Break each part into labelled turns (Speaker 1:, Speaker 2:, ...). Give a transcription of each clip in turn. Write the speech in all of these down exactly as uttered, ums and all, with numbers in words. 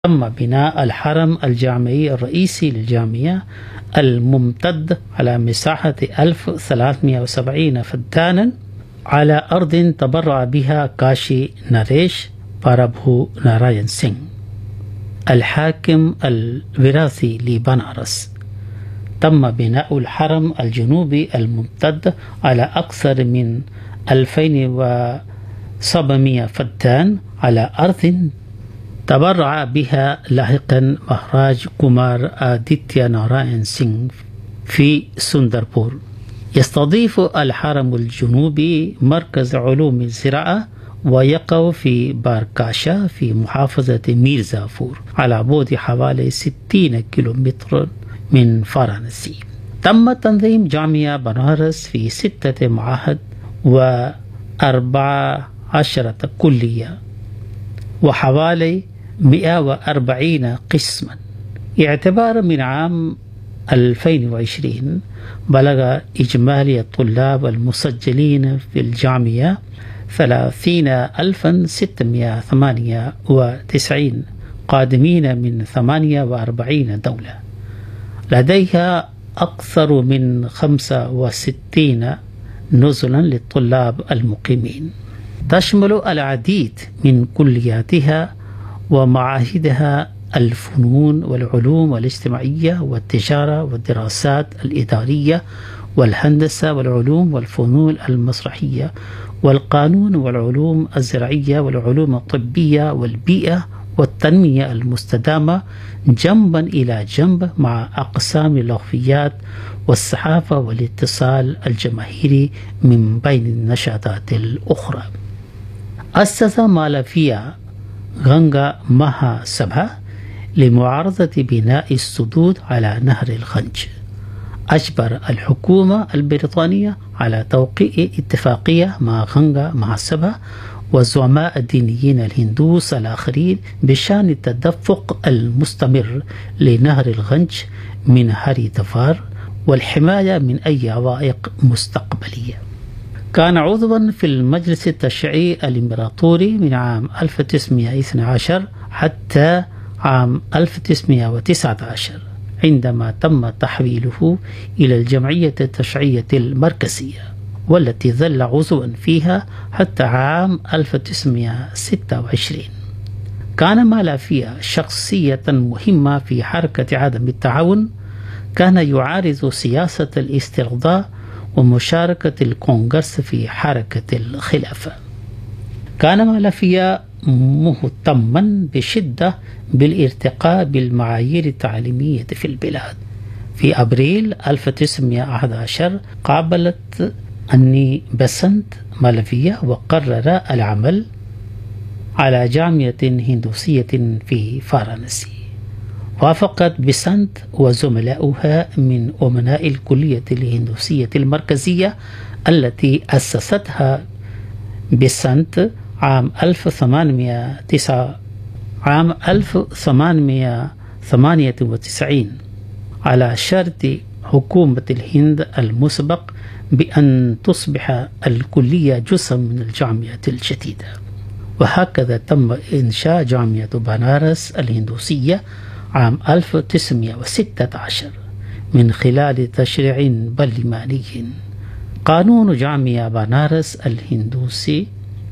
Speaker 1: تم بناء الحرم الجامعي الرئيسي للجامعة الممتد على مساحة ألف وثلاثمئة وسبعين فدانا على أرض تبرع بها كاشي نريش بارابهو ناراين سينغ الحاكم الوراثي لبنارس. تم بناء الحرم الجنوبي الممتد على أكثر من ألفين وسبعمئة فدان على أرض تبرع بها لاحقا مهراج كومار آديتيا ناراين سينغ في سندربور. يستضيف الحرم الجنوبي مركز علوم الزراعة ويقع في باركاشا في محافظة ميرزافور على بعد حوالي ستين كيلومتر من فرنسا. تم تنظيم جامعة بنارس في ستة معاهد وأربع عشرة كلية وحوالي مئة وأربعين قسما. اعتبارا من عام ألفين وعشرين بلغ إجمالي الطلاب المسجلين في الجامعة ثلاثين ألفا ستمئة وثمانية وتسعين قادمين من ثمانية وأربعين دولة. لديها أكثر من خمسة وستين نزلا للطلاب المقيمين. تشمل العديد من كلياتها ومعاهدها الفنون والعلوم والاجتماعية والتجارة والدراسات الإدارية والهندسة والعلوم والفنون المسرحية والقانون والعلوم الزراعية والعلوم الطبية والبيئة والتنمية المستدامة جنبا إلى جنب مع أقسام اللغويات والصحافة والاتصال الجماهيري من بين النشاطات الأخرى. أسس مالافيا غنغا مها سبها لمعارضة بناء السدود على نهر الغنج. أجبر الحكومة البريطانية على توقيع اتفاقية مع غنغا مها سبها والزعماء الدينيين الهندوس الآخرين بشأن التدفق المستمر لنهر الغنج من هريدفار والحماية من أي عوائق مستقبلية. كان عضوا في المجلس التشريعي الإمبراطوري من عام ألف وتسعمئة واثني عشر حتى عام ألف وتسعمئة وتسعة عشر عندما تم تحويله إلى الجمعية التشريعية المركزية والتي ظل عضوا فيها حتى عام ألف وتسعمئة وستة وعشرين. كان مالافيا شخصية مهمة في حركة عدم التعاون. كان يعارض سياسة الاسترضاء ومشاركة الكونغرس في حركة الخلافة. كان مالافيا مهتما بشدة بالارتقاء بالمعايير التعليمية في البلاد. في أبريل ألف وتسعمئة وأحد عشر قابلت أني بسنت مالافيا وقرر العمل على جامعة هندوسية في فرنسا. وافقت بسنت وزملاؤها من أمناء الكلية الهندوسية المركزية التي أسستها بسنت عام ألف وثمانمئة وتسعة عام ألف وثمانمئة وثمانية وتسعين على شرط حكومة الهند المسبق بأن تصبح الكلية جزءا من الجامعة الجديدة. وهكذا تم إنشاء جامعة بنارس الهندوسية عام ألف وتسعمئة وستة عشر من خلال تشريع برلماني. قانون جامعة بنارس الهندوسية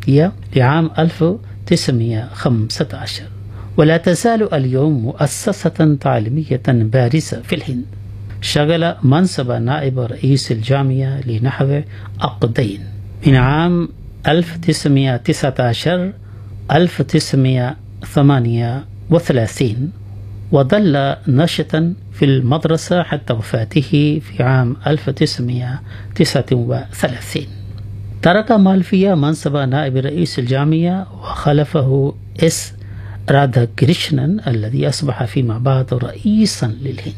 Speaker 1: لعام ألف وتسعمئة وخمسة عشر ولا تزال اليوم مؤسسة تعليمية بارزة في الهند. شغل منصب نائب رئيس الجامعة لنحو عقدين من عام ألف وتسعمئة وتسعة عشر ألف وتسعمئة وثمانية وثلاثين وظل نشطا في المدرسة حتى وفاته في عام ألف وتسعمئة وتسعة وثلاثين. ترك مالافيا منصب نائب رئيس الجامعة وخلفه اس رادا كريشنن الذي أصبح فيما بعد رئيسا للهند.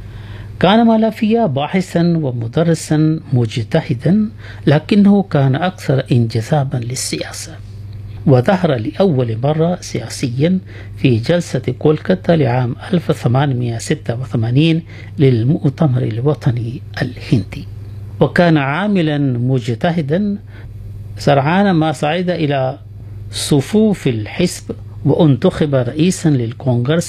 Speaker 1: كان مالافيا باحثا ومدرسا مجتهدا لكنه كان أكثر انجذابا للسياسة وظهر لأول مرة سياسيا في جلسة كولكتا لعام ألف وثمانمئة وستة وثمانين للمؤتمر الوطني الهندي. وكان عاملا مجتهدا سرعان ما صعد إلى صفوف الحزب وانتخب رئيسا للكونغرس